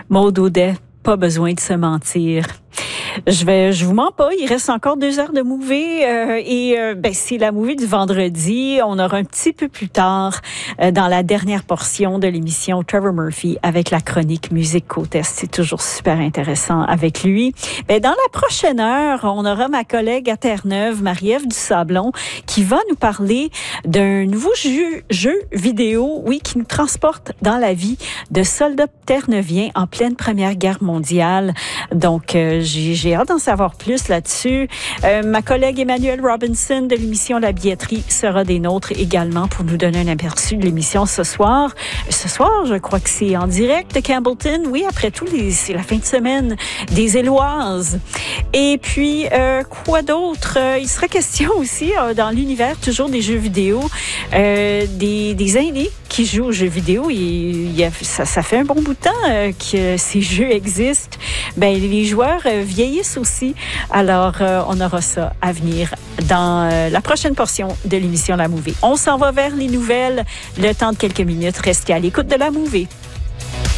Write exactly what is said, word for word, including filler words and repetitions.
Maud Audet, pas besoin de se mentir. Je vais, je vous mens pas, il reste encore deux heures de movie euh, et euh, ben c'est la movie du vendredi. On aura un petit peu plus tard euh, dans la dernière portion de l'émission Trevor Murphy avec la chronique musique côte est. C'est toujours super intéressant avec lui. Ben dans la prochaine heure, on aura ma collègue à Terre-Neuve, Marie-Ève Dusablon, qui va nous parler d'un nouveau jeu, jeu vidéo, oui, qui nous transporte dans la vie de soldats terre-neuviens en pleine Première Guerre mondiale. Donc euh, j'ai J'ai hâte d'en savoir plus là-dessus. Euh, ma collègue Emmanuelle Robinson de l'émission La Billetterie sera des nôtres également pour nous donner un aperçu de l'émission ce soir. Ce soir, je crois que c'est en direct de Campbellton. Oui, après tout, les, c'est la fin de semaine des Éloises. Et puis, euh, quoi d'autre? Euh, il sera question aussi, euh, dans l'univers toujours des jeux vidéo, euh, des, des aînés qui jouent aux jeux vidéo. Il, il a, ça, ça fait un bon bout de temps euh, que ces jeux existent. Ben, les joueurs euh, vieillissent aussi. Alors, euh, on aura ça à venir dans euh, la prochaine portion de l'émission La Movie. On s'en va vers les nouvelles. Le temps de quelques minutes. Restez à l'écoute de La Movie.